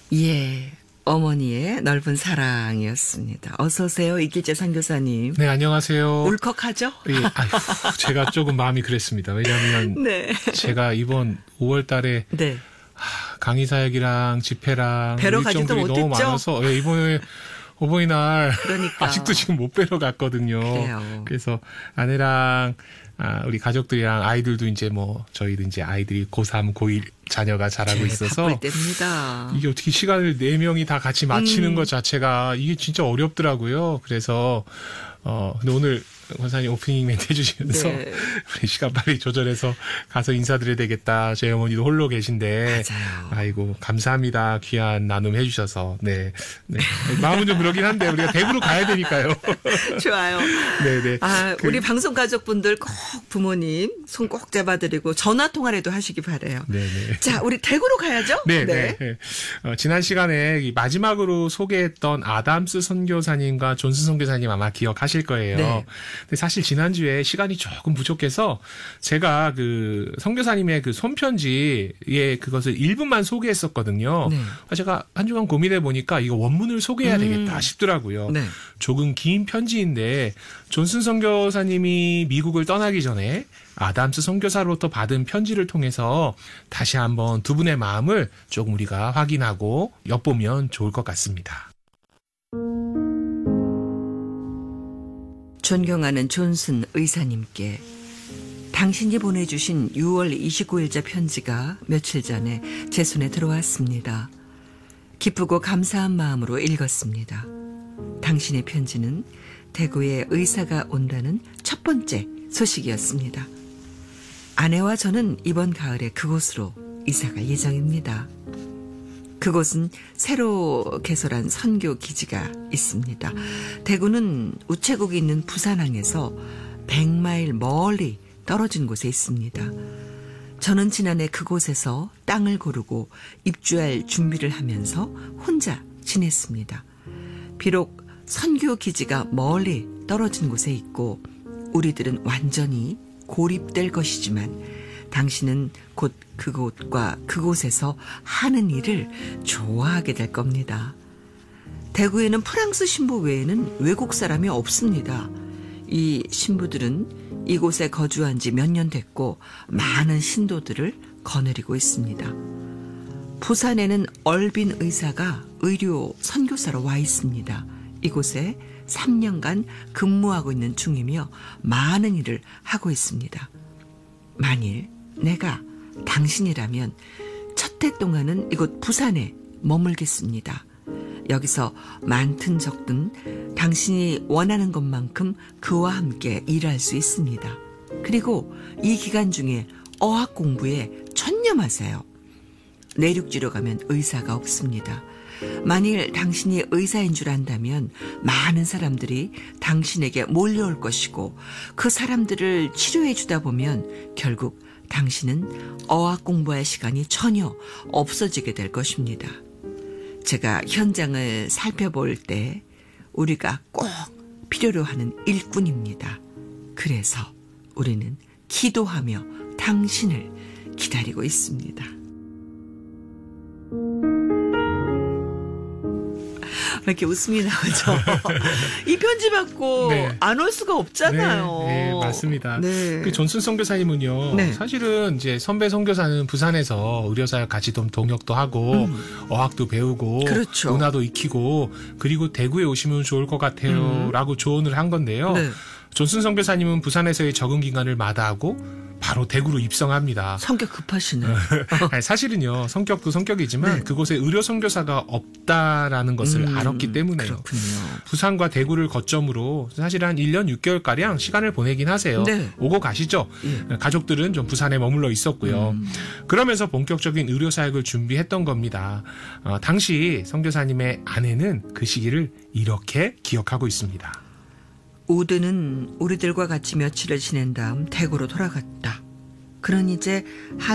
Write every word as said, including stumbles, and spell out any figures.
예, 어머니의 넓은 사랑이었습니다. 어서 오세요, 이길재 선교사님. 네, 안녕하세요. 울컥하죠? 예, 아휴, 제가 조금 마음이 그랬습니다. 왜냐하면 네. 제가 이번 오월 달에 네. 하, 강의 사역이랑 집회랑 뵈러 가지도 일정들이 너무 못했죠? 많아서 예, 이번에 어버이날 그러니까. 아직도 지금 못 뵈러 갔거든요. 그래요. 그래서 아내랑 아, 우리 가족들이랑 아이들도 이제 뭐 저희도 이제 아이들이 고삼, 고일 자녀가 자라고 있어서 바쁠 때입니다. 이게 어떻게 시간을 네 명이 다 같이 맞추는 음. 것 자체가 이게 진짜 어렵더라고요. 그래서 어 근데 오늘 권사님 오프닝 멘트 해주시면서 네. 우리 시간 빨리 조절해서 가서 인사드려야 되겠다. 저희 어머니도 홀로 계신데 맞아요. 아이고 감사합니다. 귀한 나눔 해주셔서 네, 네. 마음은 좀 그러긴 한데 우리가 대구로 가야 되니까요. 좋아요. 네네. 아, 그, 우리 방송 가족분들 꼭 부모님 손 꼭 잡아드리고 전화 통화라도 하시기 바래요. 네네. 자, 우리 대구로 가야죠? 네, 네. 네. 어, 지난 시간에 이 마지막으로 소개했던 아담스 선교사님과 존슨 선교사님 아마 기억하실 거예요. 네. 근데 사실 지난주에 시간이 조금 부족해서 제가 그 선교사님의 그 손편지에 그것을 일부만 소개했었거든요. 네. 제가 한 주간 고민해 보니까 이거 원문을 소개해야 음. 되겠다 싶더라고요. 네. 조금 긴 편지인데 존슨 선교사님이 미국을 떠나기 전에 아담스 선교사로부터 받은 편지를 통해서 다시 한번 두 분의 마음을 조금 우리가 확인하고 엿보면 좋을 것 같습니다. 존경하는 존슨 의사님께 당신이 보내주신 유월 이십구일자 편지가 며칠 전에 제 손에 들어왔습니다. 기쁘고 감사한 마음으로 읽었습니다. 당신의 편지는 대구에 의사가 온다는 첫 번째 소식이었습니다. 아내와 저는 이번 가을에 그곳으로 이사갈 예정입니다. 그곳은 새로 개설한 선교 기지가 있습니다. 대구는 우체국이 있는 부산항에서 백 마일 멀리 떨어진 곳에 있습니다. 저는 지난해 그곳에서 땅을 고르고 입주할 준비를 하면서 혼자 지냈습니다. 비록 선교 기지가 멀리 떨어진 곳에 있고 우리들은 완전히 고립될 것이지만 당신은 곧 그곳과 그곳에서 하는 일을 좋아하게 될 겁니다. 대구에는 프랑스 신부 외에는 외국 사람이 없습니다. 이 신부들은 이곳에 거주한 지 몇 년 됐고 많은 신도들을 거느리고 있습니다. 부산에는 얼빈 의사가 의료 선교사로 와 있습니다. 이곳에 삼 년간 근무하고 있는 중이며 많은 일을 하고 있습니다. 만일 내가 당신이라면 첫 해 동안은 이곳 부산에 머물겠습니다. 여기서 많든 적든 당신이 원하는 것만큼 그와 함께 일할 수 있습니다. 그리고 이 기간 중에 어학 공부에 전념하세요. 내륙지로 가면 의사가 없습니다. 만일 당신이 의사인 줄 안다면 많은 사람들이 당신에게 몰려올 것이고 그 사람들을 치료해 주다 보면 결국 당신은 어학 공부할 시간이 전혀 없어지게 될 것입니다. 제가 현장을 살펴볼 때 우리가 꼭 필요로 하는 일꾼입니다. 그래서 우리는 기도하며 당신을 기다리고 있습니다. 왜 이렇게 웃음이 나오죠? 이 편지 받고 네. 안 올 수가 없잖아요. 네, 네, 맞습니다. 네. 그 존슨 선교사님은요. 네. 사실은 이제 선배 선교사는 부산에서 의료사역 같이 좀 동역도 하고 음. 어학도 배우고 그렇죠. 문화도 익히고 그리고 대구에 오시면 좋을 것 같아요라고 음. 조언을 한 건데요. 네. 존슨 선교사님은 부산에서의 적응 기간을 마다하고 바로 대구로 입성합니다. 성격 급하시네. 아니, 사실은요. 성격도 성격이지만 네. 그곳에 의료 선교사가 없다라는 것을 음, 알았기 때문에요. 그렇군요. 부산과 대구를 거점으로 사실 한 일 년 육 개월가량 시간을 보내긴 하세요. 네. 오고 가시죠. 예. 가족들은 좀 부산에 머물러 있었고요. 음. 그러면서 본격적인 의료사역을 준비했던 겁니다. 어, 당시 선교사님의 아내는 그 시기를 이렇게 기억하고 있습니다. 우드는 우리들과 같이 며칠을 지낸 다음 대구로 돌아갔다. 그는 이제 한